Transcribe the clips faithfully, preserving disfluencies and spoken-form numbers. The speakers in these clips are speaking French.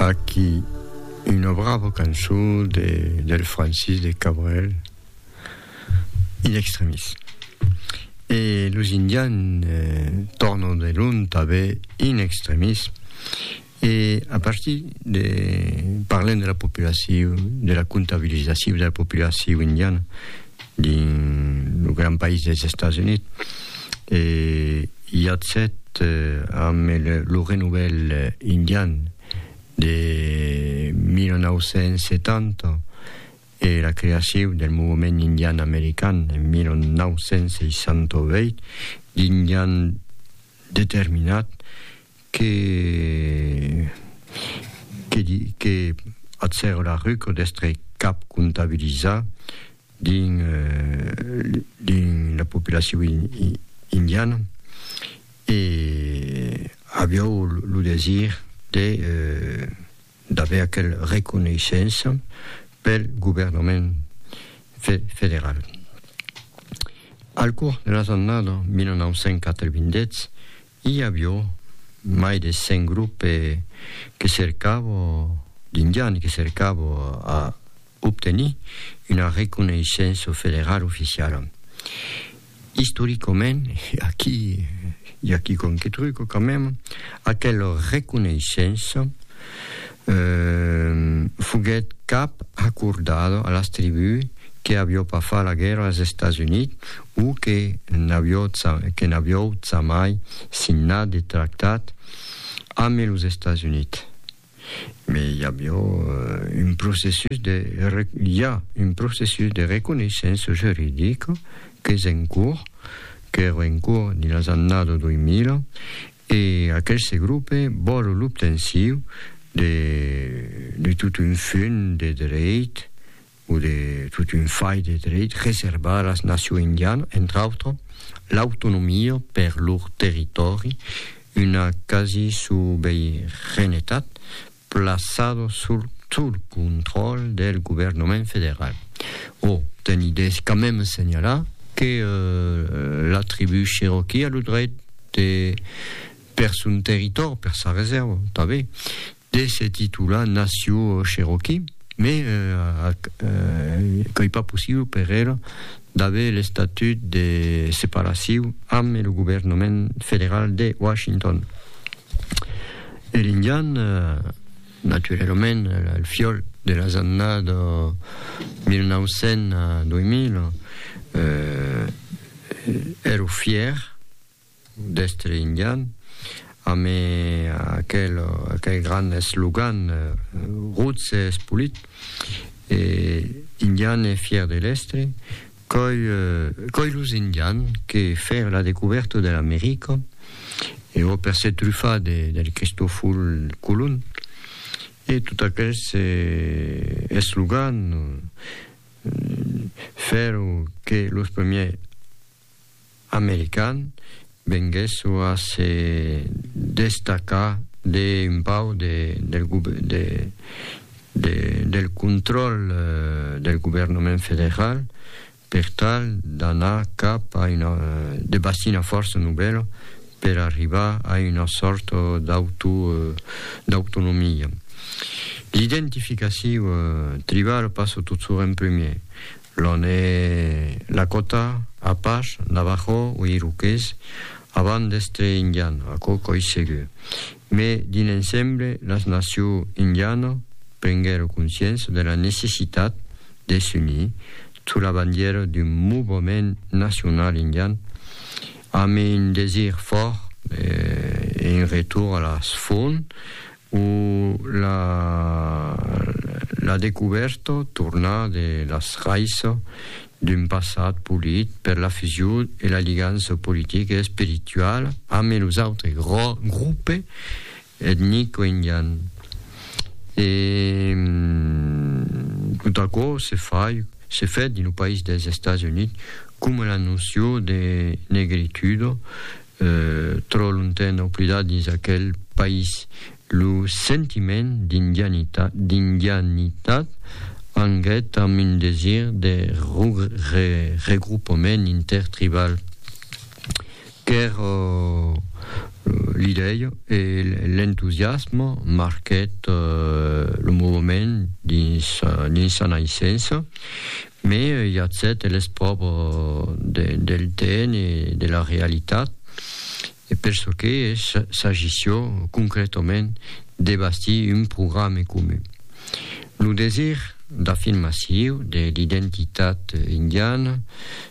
aquí una brava cançó de, del Francis de Cabrel, In Extremis. Et los indians eh, tornano de l'un també in extremis. Et à partir de parlant de la population, de la comptabilisation de la population indienne dans le grand pays des États-Unis, et il y a cette euh, amb le, le renouvel indien de dix-neuf cent setanta et la création du mouvement indien américain en dix-neuf cent soixante-huit, l'Indien déterminat que que que atser la rue que d'être cap comptabilisat dans euh, dans la population in, indienne et avait le désir de euh, d'avoir quelle reconnaissance per gouvernement fédéral. Al cours de les années dix-neuf cent quatre-vingt-dix, il y avait mai de cent groupes que cercaven d'indians que cercaven a obtenir une reconnaissance fédérale officielle. Historiquement, aquí, y aquí con qué truco quand même, aquella reconnaissance euh, fuguet cap accordado a las tribus que havia pas fait la guerra als Estats Units ou que n'havia que n'havia jamais signat de tractat amb els Estats Units. Mais il y avait euh, un processus de il y a un processus de reconnaissance juridique qui est en cours, qui est en cours dans les années deux mille, et aquests groupes volen l'obtenció de, de toute une fune de drets ou de toute une faille de drets réservée à les nations indiennes, entre autres, l'autonomie per leur territoire, une quasi-souverainetat plaçada sous, sous le contrôle du gouvernement fédéral. Oh, tenez quand même signaler que euh, la tribu Cherokee a le droit de, per son territoire, per sa réserve, tu savez, de ce titre-là, nation Cherokee, mais euh, euh, qu'il n'est pas possible pour elle d'avoir le statut de séparation avec le gouvernement fédéral de Washington. Et l'Indien, euh, naturellement, le fiol de les années de dix-neuf cents à deux mille, euh, era fier d'être indien, avec aquel, aquel grand slogan euh, Roots es polit, et Indien est fier de l'Est, quand euh, les Indiens qui font la découverte de l'Amérique, et au percé truffa de, de Christoffel Colomb, et tout à quel slogan euh, faire que les premiers Américains vengués a se destacar d'un pau de, del, de, de, del contrôle euh, del gouvernement fédéral per tal d'anar cap a una, de bastir una força nouvelle per arribar a una sorte d'auto, euh, d'autonomia. L'identificació euh, tribal passa toujours en premier. L'on est Lakota, Apache, Navajo ou Iroquès avant d'être indien, à quoi est sûr. Mais dans l'ensemble, les nations indiennes prenguèrent conscience de la nécessité de s'unir sous la bandière du mouvement national indien, avec un désir fort et un retour à la fonte où la, la découverte tourna de las raïces d'un passat politique per la fusion et l'alliance politique et spirituelle avec les autres gros groupes ethnico-indiens. Et tout à coup, c'est fait, c'est fait dans le pays des États-Unis comme la notion de négritude euh, trop longtemps oubliée dans aquel pays. Le sentiment d'indianité, d'indianité enguette amb un désir de regroupement intertribal qu'era l'idée et l'enthousiasme marquaient euh, le mouvement dins, dins sa naissance, mais il y a l'espoir de, del temps et de la réalité, et parce que s'agissait concrètement de bâtir un programme commun. Le désir d'affirmation de l'identité indienne,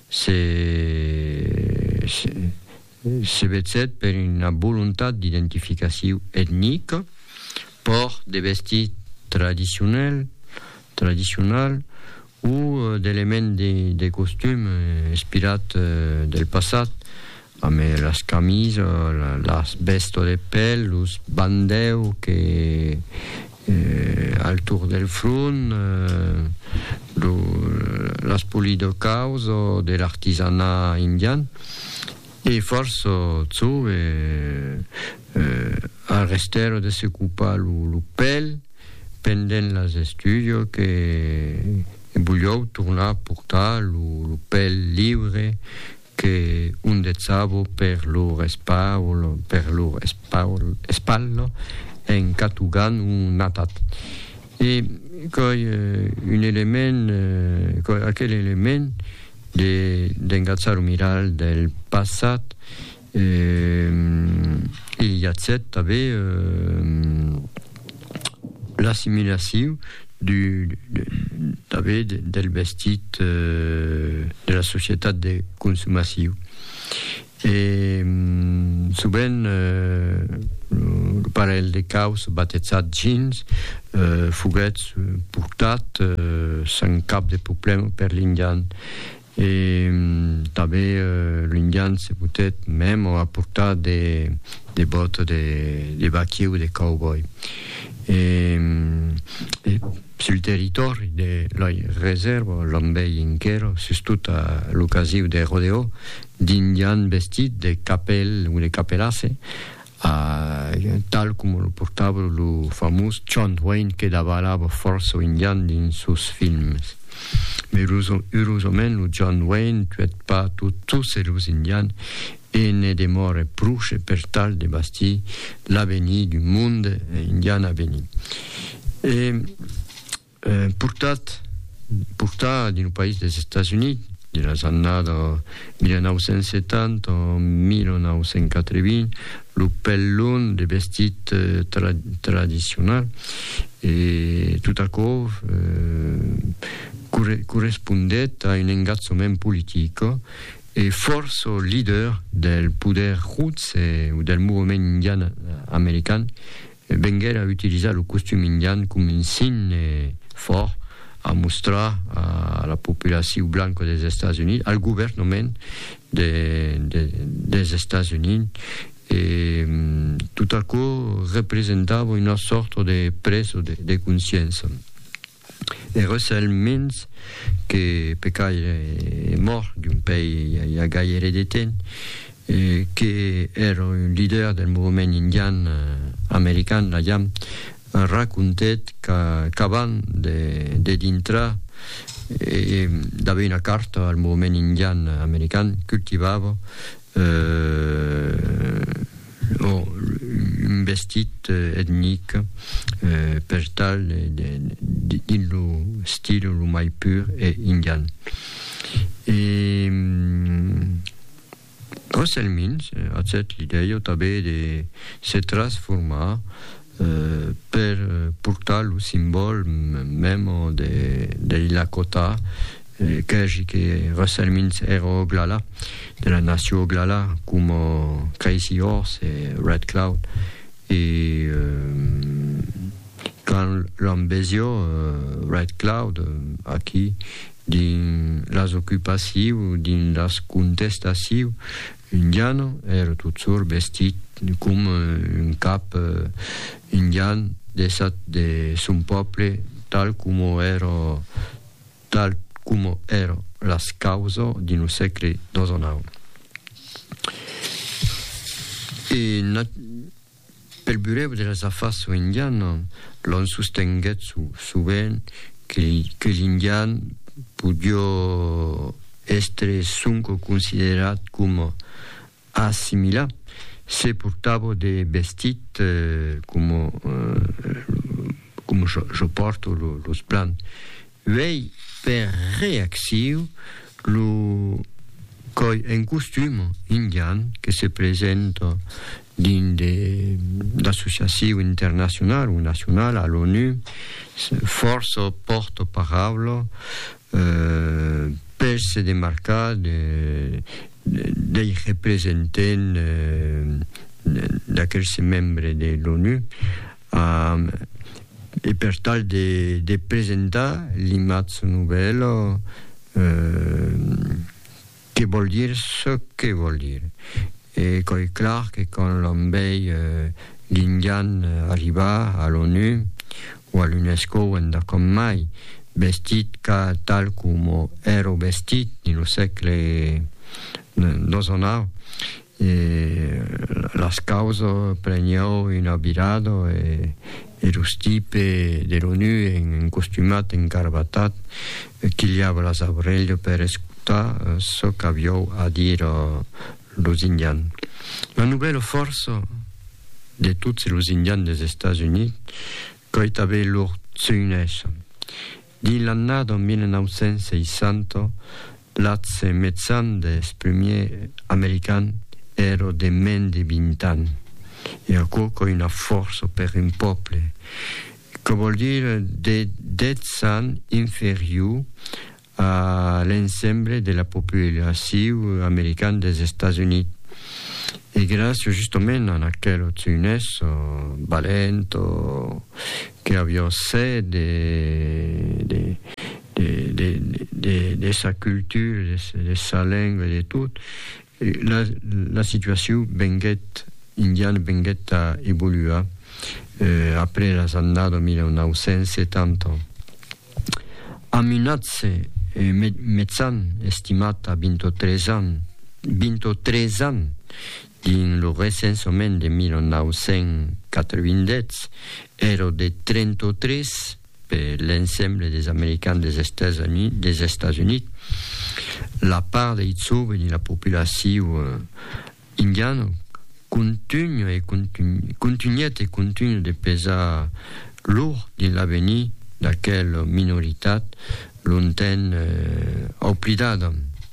c'est, c'est c'est peut-être per une volonté d'identification ethnique, port de vestits traditionnels, traditionnels ou d'éléments de, de costumes inspirés del passat, amb les camises, les vestes de pell, els bandeus que eh, al tour del front, eh, les polidocaus de l'artisanat indien. Et force tu eh, eh, a rester de s'occuper le pell pendant les études que voulons tourner a portar le pell libre que un desavo per lo respaldo per lo spallo en catugan un natat. Et eh, un élément eh, aquel élément de d'engazzare miral del passat eh, il y a també eh, l'assimilation du, de, també del vestit eh, de la societat de consumació. Et souvent eh, el parell de caus batejat jeans eh, foguets portat eh, sans cap de problème per l'indian. Et també euh, l'Indien c'est peut-être même apporter des, des bottes de, de vaquiers ou de cowboys. Et, et sur le territoire de la réserve, l'ambell inquero, surtout à l'occasion des rodéos, d'Indiens vestits de capel ou de capelasse, euh, tal com le portava le fameux John Wayne que davalava força indien dins seus films. Mais heureusement, le John Wayne ne tue pas tous les Indiens et ne demeure proche per tal de bâtir l'avenir du monde indien à venir. Et euh, pourtant, pourtant, dans le pays des États-Unis, de les années dix-neuf cent soixante à dix-neuf cent quatre-vingts, le pellon de vestit euh, tra- traditionnel et tout à coup euh, correspondait à un engagement politique et force au leader del poder roots ou del mouvement indien américain vengué à utiliser le costume indien comme un signe fort à montrer à la population blanche des États-Unis, al gouvernement de, de, des États-Unis et tout à coup représentava une sorte de prise de, de conscience. Et Russell Means, que Pekka est mort d'un pays il y a gaire de temps, et qui era un leader del mouvement indien américain, la Yam, racontait qu'avant de, de d'entrar et d'haver une carte al mouvement indien américain, cultivava euh, un vestit ethnique euh, per tal din lo stile lo mai pur e indien. Et um, Russell Means a cette l'idea també de se transformar euh, per portar le symbole même de, de Lakota que, que Russell Means era Oglala, de la nation Oglala, comme Crazy Horse et Red Cloud. Et euh, quand l'ambésio euh, Red Cloud, euh, qui dans les occupations, dans les contestations indiennes, era toujours vestit comme un cap euh, indien de, de son peuple, tal comme era, tal come era las causa di un secolo diciannove. E nat- per bureau de les affaires indiennes, l'on sostenguet su, souvent que, que l'Indien podia essere sunque considerat come assimila, se portavo dei vestiti eh, come, eh, come je, je porto lo, lo plan. Vei per reazione lo coi un costume indiano che si presenta in l'associazione internazionale o nazionale all'ONU, forse porto parole eh, per se demarcare de, de, dei rappresentanti eh, d'aquells membri dell'ONU um, e per tal di presentare l'immagine nouvelle eh, che vuol dire ce che vuol dire. E è chiaro che quando eh, l'Indian arriva all'ONU o all'UNESCO non come mai vestito tal come ero vestito nello secolo diciannove, e la causa prendió in abitato e, e lo stipe dell'ONU in costumato, in caravatat, che gli aveva la orecchie per ascoltare ciò che aveva a dire los indiani. La nouvelle force de tutti los indiani degli Stati Uniti che aveva loro zuinessa. Di l'anno millenovecentosessanta, l'azze mezzan des premiers americani era de meno di venti anni. E a questo è una forza per un popolo, che vuol dire de dieci anni inferiore all'ensemble della popolazione americana degli Stati Uniti. E grazie giustamente a quello zuinesso valento che aveva sede di de, de, de, de sa cultura, di sa lingua, di tutto, la, la situazione benguet, indiana benguet a evolué eh, après les années millenovecentosettanta. A minazze eh, mezzan estimata a ventitré anni, ventitré anni, in lo recensament de millenovecentottantatré era de trentatré per l'ensemble des Americans des États Unis, des États Unis. La part dei giovani della popolazione indiana continua e continua, continua e continua a pesare lourd nell'avvenire da quella minorità lontana eh, oblidata.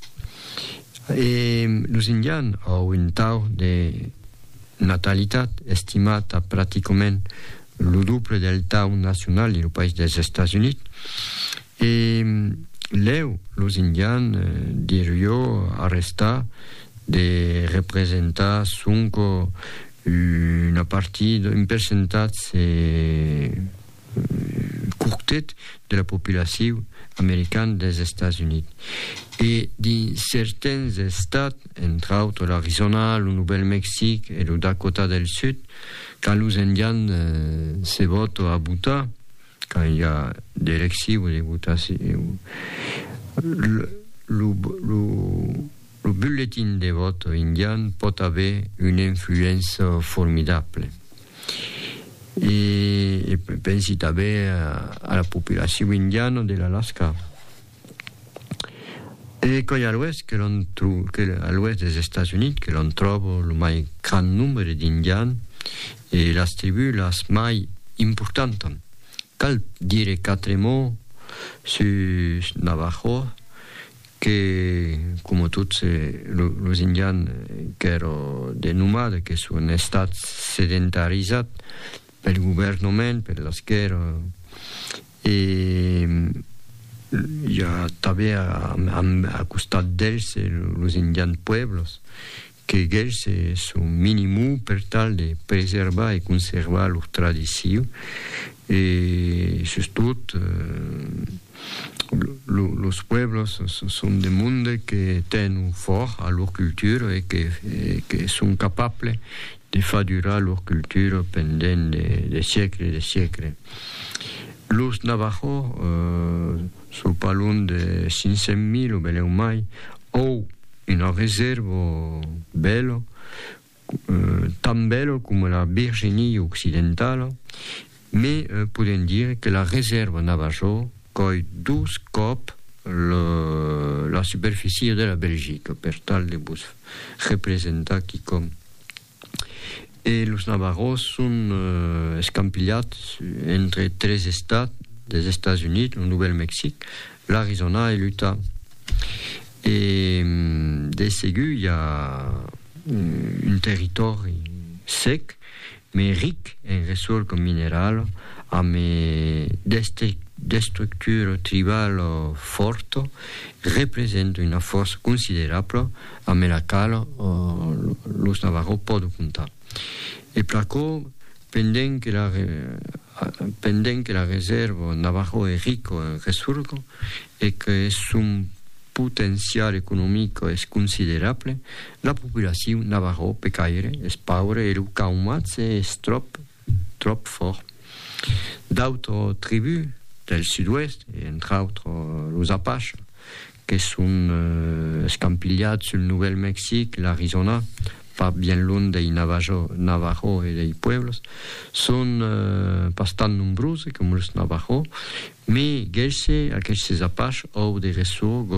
E los indiani hanno un tasso di natalità estimata praticamente lo doppio del tasso nazionale del paese degli Stati Uniti. E lei, los indiani, eh, diriano arrestare di rappresentare sunco una partita, un percentage eh, curtet della popolazione americana degli Stati Uniti. E di certi stati, entre autres l'Arizona, lo Nouvel-Mexique e lo Dakota del Sud, quand les indiani eh, si votano a votare, quand il y a des élections, des votations, le, le, le, le bulletin de vote indien peut avoir une influence formidable. E, e pensi també alla popolazione indiana dell'Alaska. E poi all'ouest, che all'ouest degli Stati Uniti, che non trovo il mai gran numero di indiani e la tribù la mai importante. Cal dire quattro mots su Navajo, che come tutti gli indiani che erano dei nomadi, che sono stati sedentarizzati per il governo, per la guerra, e ja també a, a, a costat d'ells els indians pueblos, que ells són mínim per tal de preservar i conservar les tradicions i sobretot els pueblos són de món que tenen fort a leur cultura i que, que són capables de faire durar leur cultura pendant de, de siècles et de siècles. Los Navajos euh, sul parlons de cinq-cents mille o beleu mai, o una reserva bella, eh, tan bella come la Virginie occidentale, mais eh, podem dire que la reserva Navajo coi due cop le, la superficie de la Belgique, per tal de vos representar qui com. Et los navarros sont euh, escampillats entre tres estats des États-Unis, le Nouvel-Mexique, l'Arizona et l'Utah. Et de Ségu, il y a un territoire sec, mais riche en ressources minérales, avec des structures tribales fortes, représente une force considérable avec laquelle euh, los navarros peuvent compter. Et placo, pendant que la, pendant que la réserve navajo est riche en ressources et que son potentiel économique est considérable, la population navajo peut caire, est pauvre et le caumat est trop, trop fort. D'autres tribus del sud-ouest, entre autres les Apaches, qui sont euh, escampillats sur le Nouvel-Mexique, l'Arizona, pas bien loin des Navajo, Navajo et des pueblos, sont euh, bastant nombreuses comme les Navajo, mais quelques Apaches ont des ressources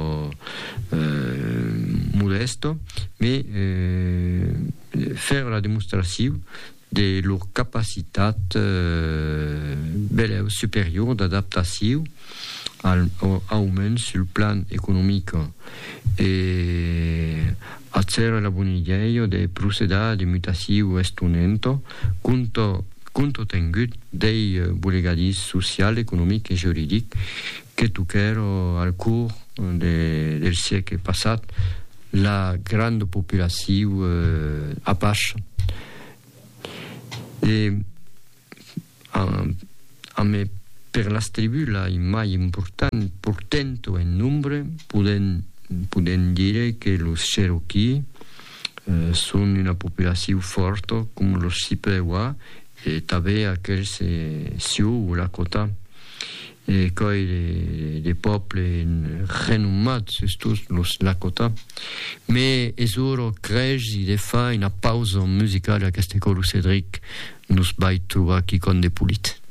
euh, modestes, mais euh, faire la démonstration de leur capacité euh, supérieure d'adaptation aumenta sur le plan économique et attirer la bonne idée de procéder de mutation estunento compte tenu des brigadis sociaux, économiques et juridiques que toquèrent au cours de, del siècle passé la grande population euh, apache. Et en, en per les tribus la mai important, portento en nombre, podem, podem dire que los Cherokee eh, són una populació forta com los Chippewa i també aquells eh, Sioux o Lakota. Et quand les, les peuples renommés, surtout los Lakota. Mais és ora creix i de fa una pausa musicale a aquesta col Cédric nous vai trobar qui con de polit.